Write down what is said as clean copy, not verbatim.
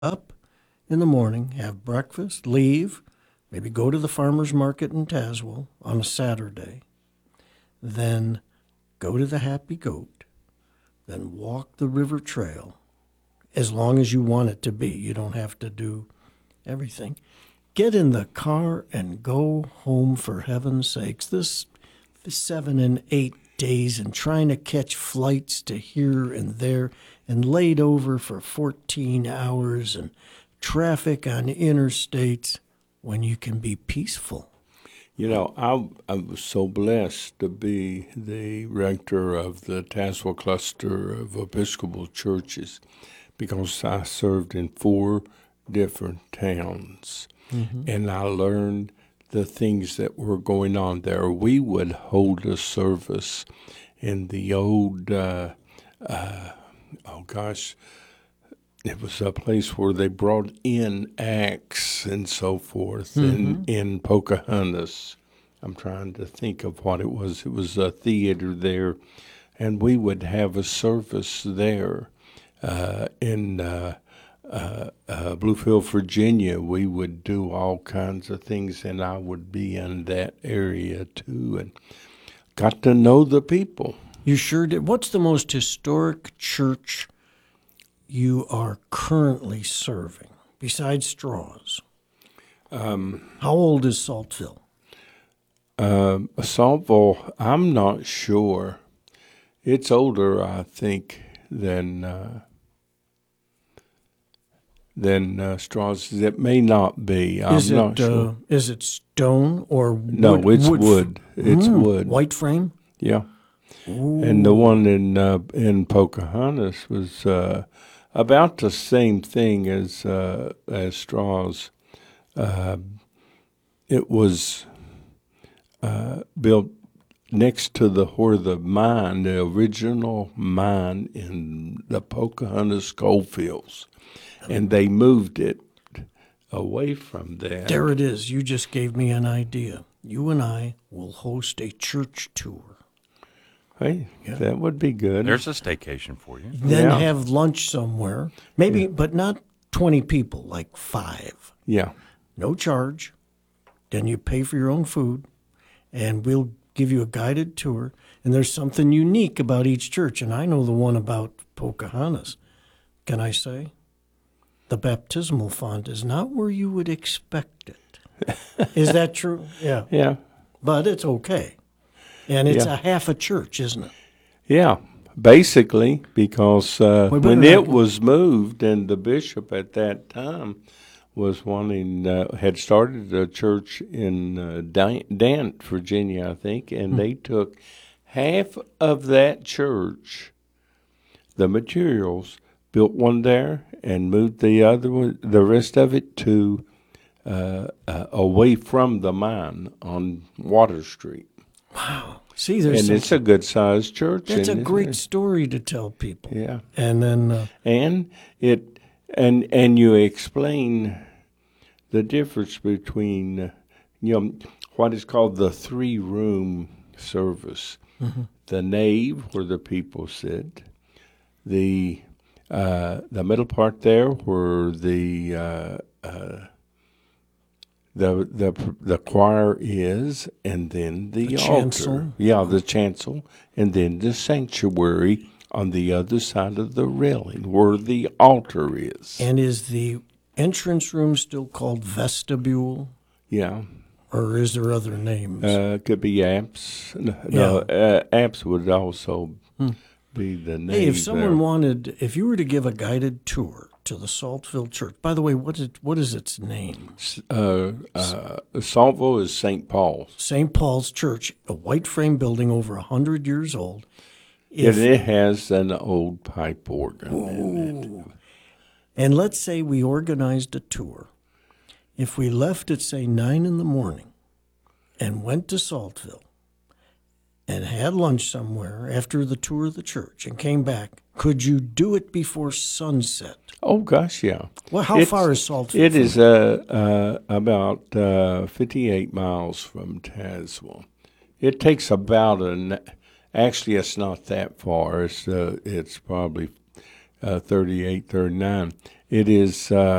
up in the morning, have breakfast, leave, maybe go to the farmer's market in Tazewell on a Saturday, then go to the Happy Goat, then walk the river trail as long as you want it to be. You don't have to do everything. Get in the car and go home, for heaven's sakes. This 7 and 8 days and trying to catch flights to here and there and laid over for 14 hours and traffic on interstates when you can be peaceful. You know, I was so blessed to be the rector of the Tazewell cluster of Episcopal churches because I served in 4 different towns. Mm-hmm. And I learned the things that were going on there. We would hold a service in the old, it was a place where they brought in acts and so forth in Pocahontas. I'm trying to think of what it was. It was a theater there, and we would have a service there in Bluefield, Virginia. We would do all kinds of things, and I would be in that area too, and got to know the people. You sure did. What's the most historic church you are currently serving besides Straws? How old is Saltville? Saltville, I'm not sure. It's older, I think, than Straws. It may not be. I'm not sure. Is it stone or wood? No, it's wood. It's wood. White frame? Yeah. Ooh. And the one in Pocahontas was about the same thing as Straws. It was built next to where the mine, the original mine in the Pocahontas coalfields, and they moved it away from that. There it is. You just gave me an idea. You and I will host a church tour. Hey, that would be good. There's a staycation for you. Then have lunch somewhere, maybe, but not 20 people, like 5. Yeah. No charge. Then you pay for your own food, and we'll give you a guided tour. And there's something unique about each church, and I know the one about Pocahontas. Can I say? The baptismal font is not where you would expect it. Is that true? Yeah. Yeah. But it's okay. And it's a half a church, isn't it? Yeah, basically, because when it was moved, and the bishop at that time was had started a church in Dant, Virginia, I think, and they took half of that church, the materials, built one there, and moved the rest of it to away from the mine on Water Street. Wow. See, there's it's a good-sized church. That's a great story to tell people. Yeah. And then and you explain the difference between what is called the 3-room service. Mm-hmm. The nave where the people sit, the middle part there where the choir is, and then the altar. Chancel. Yeah, the chancel, and then the sanctuary on the other side of the railing where the altar is. And is the entrance room still called vestibule? Yeah. Or is there other names? Could be apse. No, apse would also be the name. Hey, if someone if you were to give a guided tour to the Saltville Church. By the way, what is its name? Saltville is St. Paul's. St. Paul's Church, a white frame building over 100 years old. It has an old pipe organ in it. And let's say we organized a tour. If we left at, say, 9 in the morning and went to Saltville and had lunch somewhere after the tour of the church and came back, could you do it before sunset? Oh, gosh, yeah. Well, how far is Saltville? It is about 58 miles from Tazewell. It takes about actually, it's not that far. It's probably 38, 39. It is